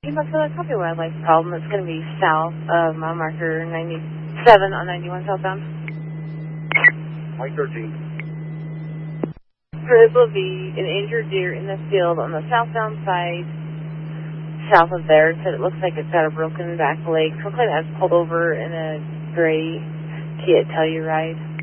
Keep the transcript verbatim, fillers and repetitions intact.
You must have a copy wildlife problem. It's going to be south of mile marker ninety-seven on ninety-one southbound. Mike thirteen. This will be an injured deer in the field on the southbound side, south of there. It said it looks like it's got a broken back leg. Looks like that's pulled over in a gray Kia Telluride.